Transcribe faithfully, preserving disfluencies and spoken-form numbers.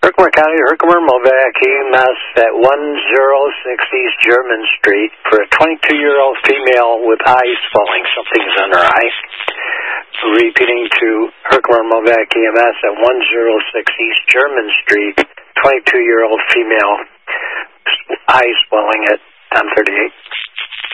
Herkimer County, Herkimer Movac E M S at one oh six East German Street for a twenty-two-year-old female with eye swelling. Something's on her eye. Repeating to Herkimer Movac E M S at one oh six East German Street, twenty-two-year-old female eye swelling at ten thirty-eight.